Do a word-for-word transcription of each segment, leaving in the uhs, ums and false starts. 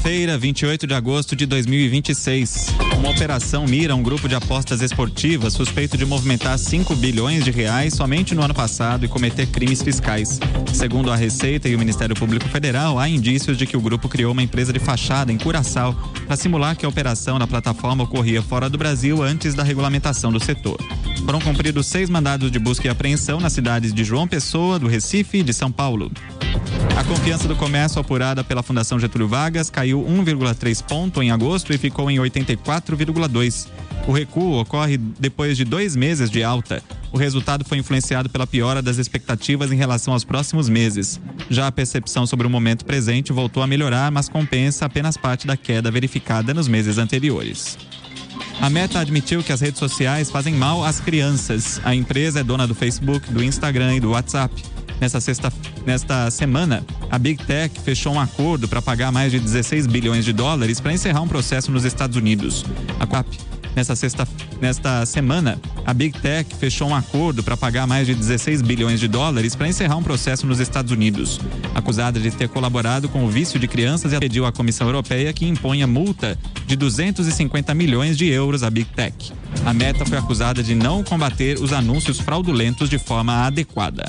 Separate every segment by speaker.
Speaker 1: Quinta-feira, vinte e oito de agosto de dois mil e vinte e seis. Uma operação mira um grupo de apostas esportivas suspeito de movimentar cinco bilhões de reais somente no ano passado e cometer crimes fiscais. Segundo a Receita e o Ministério Público Federal, há indícios de que o grupo criou uma empresa de fachada em Curaçao para simular que a operação na plataforma ocorria fora do Brasil antes da regulamentação do setor. Foram cumpridos seis mandados de busca e apreensão nas cidades de João Pessoa, do Recife e de São Paulo. A confiança do comércio apurada pela Fundação Getúlio Vargas caiu um vírgula três ponto em agosto e ficou em oitenta e quatro vírgula dois. O recuo ocorre depois de dois meses de alta. O resultado foi influenciado pela piora das expectativas em relação aos próximos meses. Já a percepção sobre o momento presente voltou a melhorar, mas compensa apenas parte da queda verificada nos meses anteriores. A Meta admitiu que as redes sociais fazem mal às crianças. A empresa é dona do Facebook, do Instagram e do WhatsApp. Nesta, sexta, nesta semana, a Big Tech fechou um acordo para pagar mais de dezesseis bilhões de dólares para encerrar um processo nos Estados Unidos. A Nesta, sexta, nesta semana, a Big Tech fechou um acordo para pagar mais de dezesseis bilhões de dólares para encerrar um processo nos Estados Unidos. Acusada de ter colaborado com o vício de crianças, ela pediu à Comissão Europeia que imponha multa de duzentos e cinquenta milhões de euros à Big Tech. A Meta foi acusada de não combater os anúncios fraudulentos de forma adequada.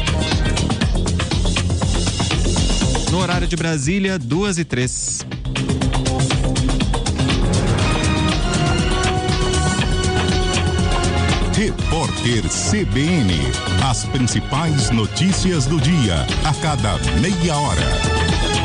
Speaker 1: No horário de Brasília, duas e três.
Speaker 2: Repórter C B N. As principais notícias do dia, a cada meia hora.